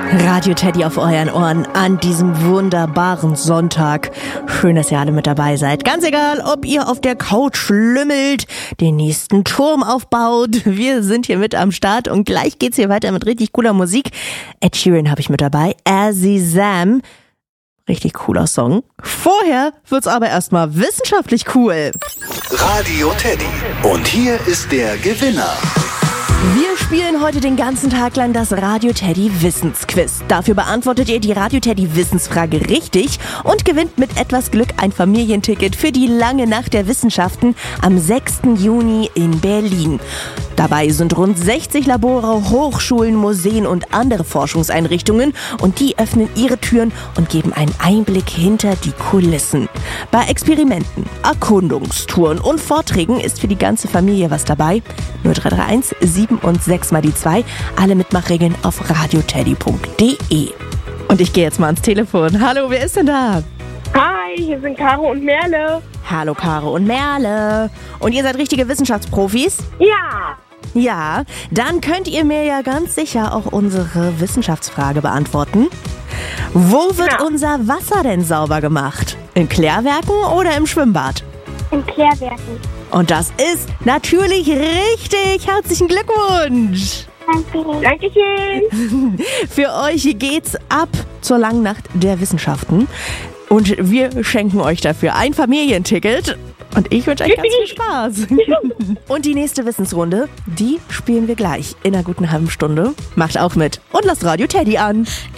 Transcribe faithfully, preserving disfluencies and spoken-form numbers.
Radio Teddy auf euren Ohren an diesem wunderbaren Sonntag. Schön, dass ihr alle mit dabei seid. Ganz egal, ob ihr auf der Couch schlümmelt, den nächsten Turm aufbaut. Wir sind hier mit am Start und gleich geht's hier weiter mit richtig cooler Musik. Ed Sheeran habe ich mit dabei. Azizam. Richtig cooler Song. Vorher wird's aber erstmal wissenschaftlich cool. Radio Teddy. Und hier ist der Gewinner. Wir spielen heute den ganzen Tag lang das Radio Teddy Wissensquiz. Dafür beantwortet ihr die Radio Teddy Wissensfrage richtig und gewinnt mit etwas Glück ein Familienticket für die lange Nacht der Wissenschaften am sechsten Juni in Berlin. Dabei sind rund sechzig Labore, Hochschulen, Museen und andere Forschungseinrichtungen und die öffnen ihre Türen und geben einen Einblick hinter die Kulissen. Bei Experimenten, Erkundungstouren und Vorträgen ist für die ganze Familie was dabei. null drei drei eins sieben und sechs mal die zwei. Alle Mitmachregeln auf radioteddy punkt de. Und ich gehe jetzt mal ans Telefon. Hallo, wer ist denn da? Hi, hier sind Caro und Merle. Hallo Caro und Merle. Und ihr seid richtige Wissenschaftsprofis? Ja. Ja, dann könnt ihr mir ja ganz sicher auch unsere Wissenschaftsfrage beantworten. Wo wird Ja. unser Wasser denn sauber gemacht? In Klärwerken oder im Schwimmbad? In Klärwerken. Und das ist natürlich richtig. Herzlichen Glückwunsch. Danke. Dankeschön. Für euch geht's ab zur langen Nacht der Wissenschaften. Und wir schenken euch dafür ein Familienticket. Und ich wünsche euch ganz viel Spaß. Und die nächste Wissensrunde, die spielen wir gleich in einer guten halben Stunde. Macht auch mit und lasst Radio Teddy an.